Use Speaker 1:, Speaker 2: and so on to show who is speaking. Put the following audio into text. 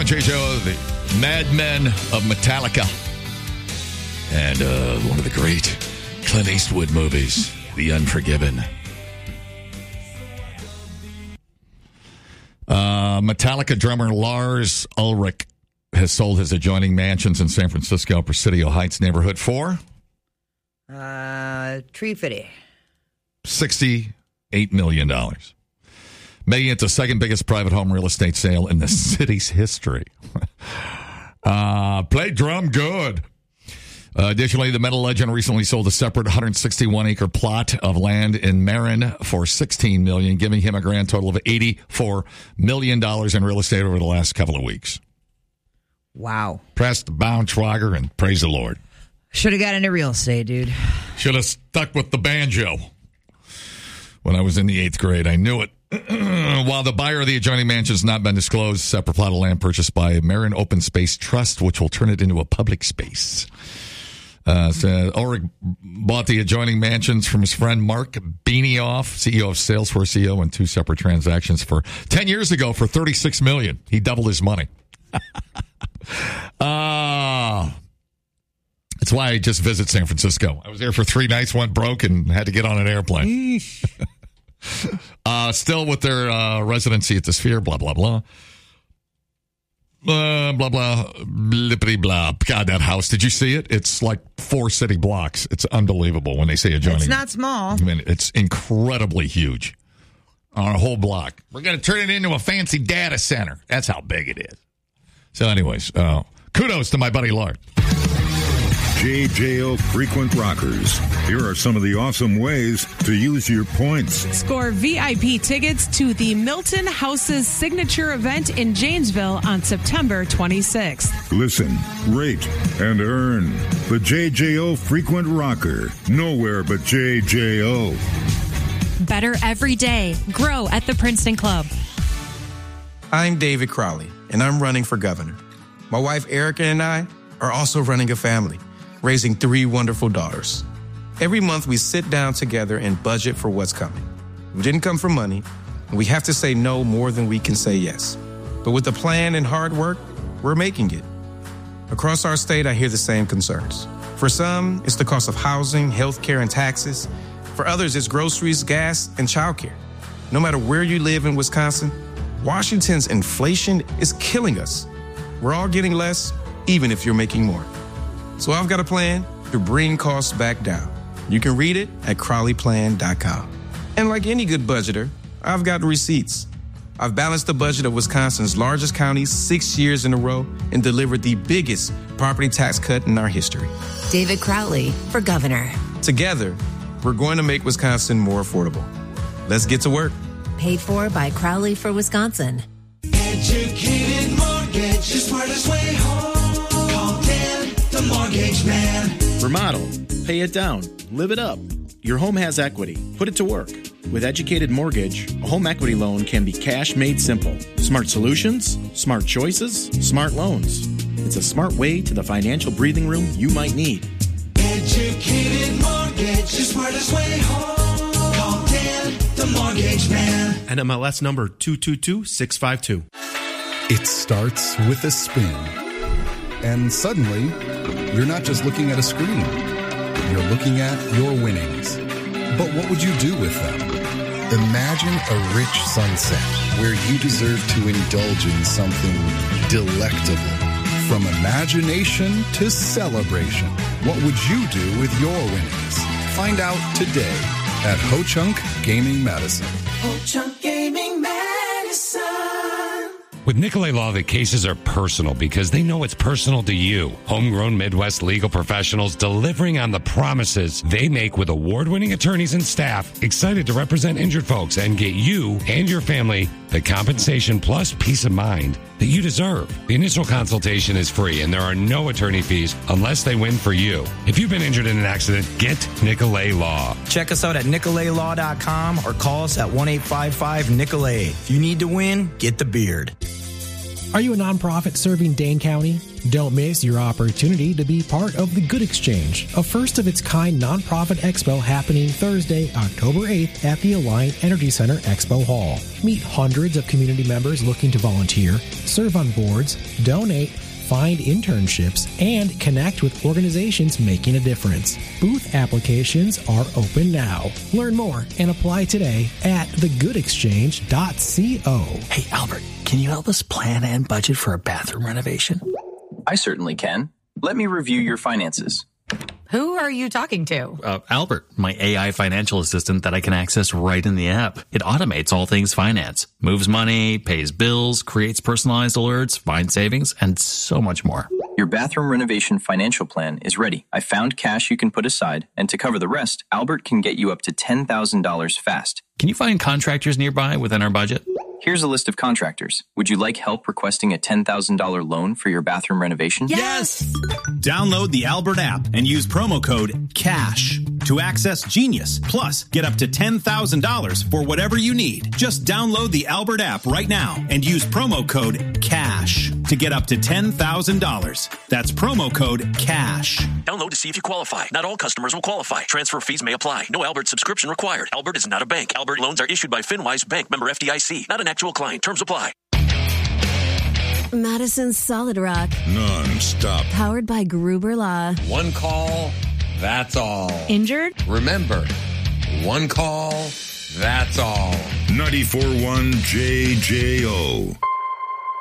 Speaker 1: JJO, the Madmen of Metallica. And one of the great Clint Eastwood movies, The Unforgiven. Metallica drummer Lars Ulrich has sold his adjoining mansions in San Francisco Presidio Heights neighborhood for?
Speaker 2: Tree fitty.
Speaker 1: $68 million. Making it the second biggest private home real estate sale in the city's history. Play drum good. Additionally, the metal legend recently sold a separate 161-acre plot of land in Marin for $16 million, giving him a grand total of $84 million in real estate over the last couple of weeks.
Speaker 2: Wow.
Speaker 1: Press the Baumschlager and praise the Lord.
Speaker 2: Should have got into real estate, dude.
Speaker 1: Should have stuck with the banjo. When I was in the 8th grade, I knew it. While the buyer of the adjoining mansion has not been disclosed, separate plot of land purchased by Marin Open Space Trust, which will turn it into a public space. Ulrich bought the adjoining mansions from his friend Mark Benioff, CEO of Salesforce CEO, in two separate transactions for 10 years ago for $36 million. He doubled his money. That's why I just visit San Francisco. I was there for 3 nights, went broke, and had to get on an airplane. Still with their residency at the Sphere, blah, blah, blah. Blah, blah, blah, blippity, blah. God, that house, did you see it? It's like 4 city blocks. It's unbelievable when they say adjoining.
Speaker 2: It's not small.
Speaker 1: I mean, it's incredibly huge. On a whole block. We're going to turn it into a fancy data center. That's how big it is. So anyways, kudos to my buddy Lard.
Speaker 3: JJO Frequent Rockers. Here are some of the awesome ways to use your points.
Speaker 4: Score VIP tickets to the Milton House's signature event in Janesville on September 26th.
Speaker 3: Listen, rate, and earn. The JJO Frequent Rocker. Nowhere but JJO.
Speaker 5: Better every day. Grow at the Princeton Club.
Speaker 6: I'm David Crowley, and I'm running for governor. My wife Erica and I are also running a family, raising 3 wonderful daughters. Every month we sit down together and budget for what's coming. We didn't come for money, and we have to say no more than we can say yes. But with a plan and hard work, we're making it. Across our state, I hear the same concerns. For some, it's the cost of housing, healthcare, and taxes. For others, it's groceries, gas, and childcare. No matter where you live in Wisconsin, Washington's inflation is killing us. We're all getting less, even if you're making more. So I've got a plan to bring costs back down. You can read it at CrowleyPlan.com. And like any good budgeter, I've got receipts. I've balanced the budget of Wisconsin's largest counties 6 years in a row and delivered the biggest property tax cut in our history.
Speaker 7: David Crowley for governor.
Speaker 6: Together, we're going to make Wisconsin more affordable. Let's get to work.
Speaker 7: Paid for by Crowley for Wisconsin.
Speaker 8: Educated Mortgage, the smartest way home. Call Dan, the mortgage man.
Speaker 9: Remodel, pay it down, live it up. Your home has equity. Put it to work. With Educated Mortgage, a home equity loan can be cash made simple. Smart solutions, smart choices, smart loans. It's a smart way to the financial breathing room you might need.
Speaker 8: Educated Mortgage, the smartest way home. Call Dan, the mortgage man.
Speaker 10: NMLS number 222652.
Speaker 11: It starts with a spin. And suddenly, you're not just looking at a screen. You're looking at your winnings. But what would you do with them? Imagine a rich sunset where you deserve to indulge in something delectable. From imagination to celebration, what would you do with your winnings? Find out today at Ho-Chunk Gaming Madison.
Speaker 8: Ho-Chunk Gaming Madison.
Speaker 12: With Nicolay Law, the cases are personal because they know it's personal to you. Homegrown Midwest legal professionals delivering on the promises they make with award-winning attorneys and staff excited to represent injured folks and get you and your family the compensation plus peace of mind that you deserve. The initial consultation is free and there are no attorney fees unless they win for you. If you've been injured in an accident, get Nicolay Law.
Speaker 13: Check us out at NicolayLaw.com or call us at 1-855-NICOLAY. If you need to win, get the beard.
Speaker 14: Are you a nonprofit serving Dane County? Don't miss your opportunity to be part of the Good Exchange, a first-of-its-kind nonprofit expo happening Thursday, October 8th at the Alliant Energy Center Expo Hall. Meet hundreds of community members looking to volunteer, serve on boards, donate, find internships, and connect with organizations making a difference. Booth applications are open now. Learn more and apply today at thegoodexchange.co.
Speaker 15: Hey, Albert, can you help us plan and budget for a bathroom renovation?
Speaker 16: I certainly can. Let me review your finances.
Speaker 17: Who are you talking to?
Speaker 18: Albert, my AI financial assistant that I can access right in the app. It automates all things finance, moves money, pays bills, creates personalized alerts, finds savings, and so much more.
Speaker 16: Your bathroom renovation financial plan is ready. I found cash you can put aside, and to cover the rest, Albert can get you up to $10,000 fast.
Speaker 18: Can you find contractors nearby within our budget?
Speaker 16: Here's a list of contractors. Would you like help requesting a $10,000 loan for your bathroom renovation?
Speaker 19: Yes! Download the Albert app and use promo code CASH to access Genius. Plus, get up to $10,000 for whatever you need. Just download the Albert app right now and use promo code CASH to get up to $10,000. That's promo code CASH.
Speaker 20: Download to see if you qualify. Not all customers will qualify. Transfer fees may apply. No Albert subscription required. Albert is not a bank. Albert loans are issued by FinWise Bank, member FDIC. Not an actual client. Terms apply.
Speaker 21: Madison Solid Rock.
Speaker 3: Non-stop.
Speaker 21: Powered by Gruber Law.
Speaker 12: One call, that's all.
Speaker 21: Injured?
Speaker 12: Remember, one call, that's all.
Speaker 3: 94.1 JJO.